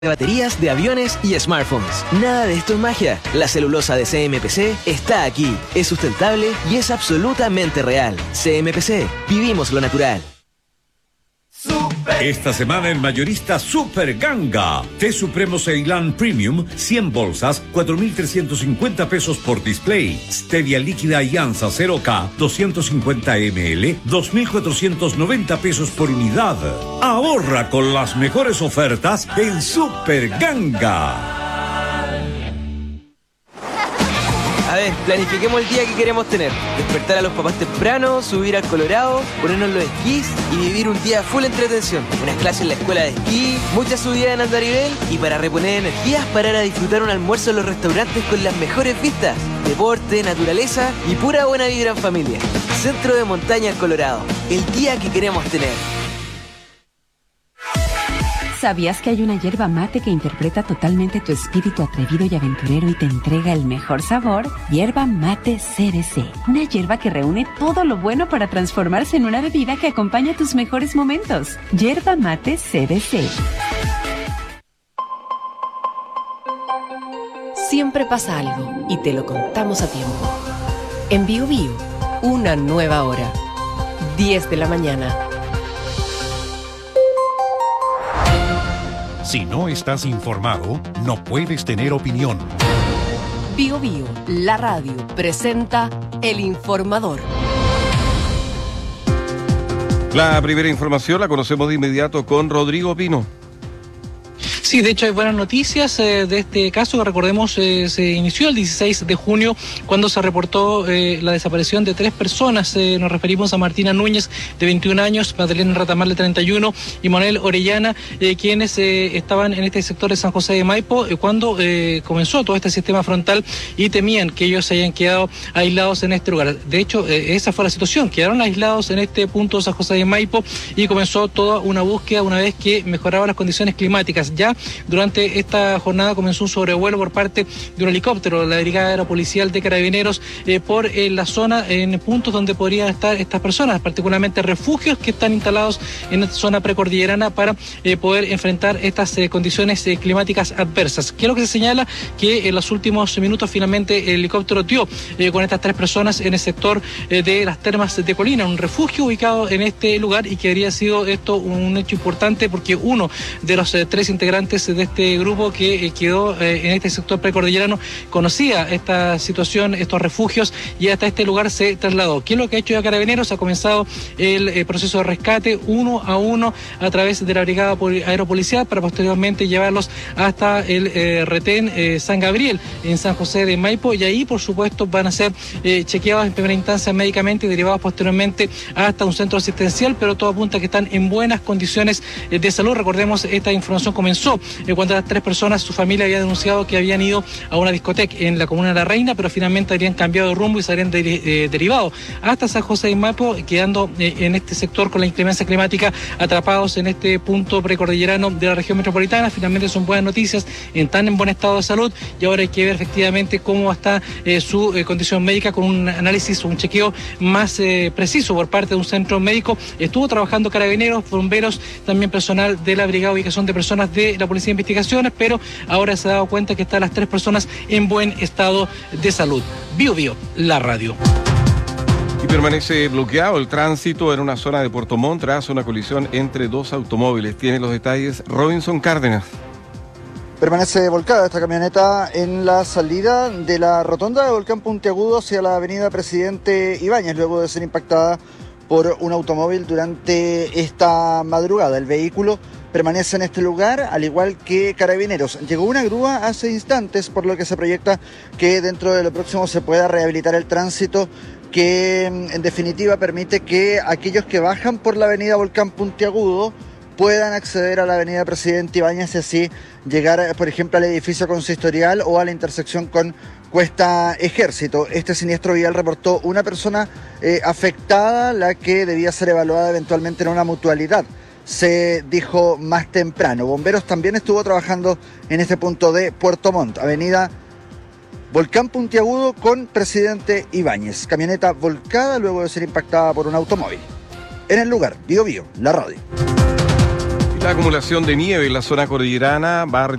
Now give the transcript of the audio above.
de baterías, de aviones y smartphones. Nada de esto es magia. La celulosa de CMPC está aquí. Es sustentable y es absolutamente real. CMPC. Vivimos lo natural. Esta semana en Mayorista Super Ganga. Té Supremo Ceilán Premium, 100 bolsas, 4.350 pesos por display. Stevia líquida Alianza 0K, 250 ml, 2.490 pesos por unidad. Ahorra con las mejores ofertas en Super Ganga. A ver, planifiquemos el día que queremos tener. Despertar a los papás temprano, subir al Colorado, ponernos los esquís y vivir un día full entretención. Unas clases en la escuela de esquí, muchas subidas en andarivel y para reponer energías, parar a disfrutar un almuerzo en los restaurantes con las mejores vistas. Deporte, naturaleza y pura buena vibra en familia. Centro de Montaña Colorado. El día que queremos tener. ¿Sabías que hay una yerba mate que interpreta totalmente tu espíritu atrevido y aventurero y te entrega el mejor sabor? Yerba mate CBC. Una yerba que reúne todo lo bueno para transformarse en una bebida que acompaña tus mejores momentos. Yerba mate CBC. Siempre pasa algo y te lo contamos a tiempo. En Bio Bio, una nueva hora. 10 de la mañana. Si no estás informado, no puedes tener opinión. Bio Bio, la radio, presenta El Informador. La primera información la conocemos de inmediato con Rodrigo Pino. Sí, de hecho hay buenas noticias de este caso. Recordemos, se inició el 16 de junio cuando se reportó la desaparición de 3 personas. Nos referimos a Martina Núñez, de 21 años, Madeleine Retamal, de 31, y Manuel Orellana, quienes estaban en este sector de San José de Maipo cuando comenzó todo este sistema frontal y temían que ellos se hayan quedado aislados en este lugar. De hecho, esa fue la situación. Quedaron aislados en este punto de San José de Maipo y comenzó toda una búsqueda una vez que mejoraban las condiciones climáticas. Ya durante esta jornada comenzó un sobrevuelo por parte de un helicóptero de la Brigada Aeropolicial de Carabineros por la zona, en puntos donde podrían estar estas personas, particularmente refugios que están instalados en esta zona precordillerana para poder enfrentar estas condiciones climáticas adversas. ¿Qué es lo que se señala? Que en los últimos minutos finalmente el helicóptero dio con estas 3 personas en el sector de las Termas de Colina, un refugio ubicado en este lugar, y que habría sido esto un hecho importante porque uno de los 3 integrantes de este grupo que quedó en este sector precordillerano conocía esta situación, estos refugios, y hasta este lugar se trasladó. ¿Qué es lo que ha hecho ya Carabineros? Ha comenzado el proceso de rescate uno a uno a través de la Brigada Aeropolicial para posteriormente llevarlos hasta el retén San Gabriel en San José de Maipo, y ahí por supuesto van a ser chequeados en primera instancia médicamente y derivados posteriormente hasta un centro asistencial, pero todo apunta a que están en buenas condiciones de salud. Recordemos, esta información comenzó cuando las 3 personas, su familia había denunciado que habían ido a una discoteca en la comuna de La Reina, pero finalmente habrían cambiado de rumbo y se habrían derivado hasta San José de Maipo, quedando en este sector con la inclemencia climática, atrapados en este punto precordillerano de la región metropolitana. Finalmente son buenas noticias, están en buen estado de salud, y ahora hay que ver efectivamente cómo está su condición médica, con un análisis, un chequeo más preciso por parte de un centro médico. Estuvo trabajando Carabineros, bomberos, también personal de la Brigada de Ubicación de Personas de la Policía de Investigaciones, pero ahora se ha dado cuenta que están las 3 personas en buen estado de salud. Bio Bio, la radio. Y permanece bloqueado el tránsito en una zona de Puerto Montt tras una colisión entre 2 automóviles. Tiene los detalles Robinson Cárdenas. Permanece volcada esta camioneta en la salida de la rotonda de Volcán Puntiagudo hacia la avenida Presidente Ibáñez, luego de ser impactada por un automóvil durante esta madrugada. El vehículo permanece en este lugar, al igual que Carabineros. Llegó una grúa hace instantes, por lo que se proyecta que dentro de lo próximo se pueda rehabilitar el tránsito, que en definitiva permite que aquellos que bajan por la avenida Volcán Puntiagudo puedan acceder a la avenida Presidente Ibáñez y así llegar, por ejemplo, al edificio consistorial o a la intersección con Cuesta Ejército. Este siniestro vial reportó una persona afectada, la que debía ser evaluada eventualmente en una mutualidad, se dijo más temprano. Bomberos también estuvo trabajando en este punto de Puerto Montt, avenida Volcán Puntiagudo con Presidente Ibáñez. Camioneta volcada luego de ser impactada por un automóvil. En el lugar, Bio Bio, la radio. La acumulación de nieve en la zona cordillerana va a